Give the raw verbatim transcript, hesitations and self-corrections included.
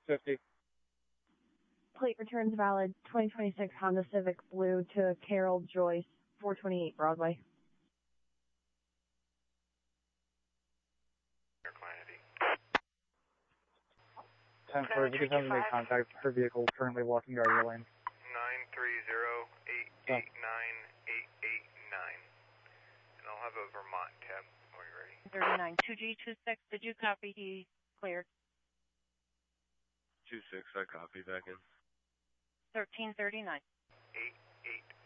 fifty. Plate returns valid twenty twenty-six Honda Civic Blue to Carol Joyce, four twenty-eight Broadway. ten four, if you could have them make contact, her vehicle currently walking guard your lane. nine three zero, eight eight nine, eight eight nine. And I'll have a Vermont tab when you're ready. thirty-nine, two G two six, did you copy? He cleared. two six, I copy back in. thirteen thirty-nine. eight eight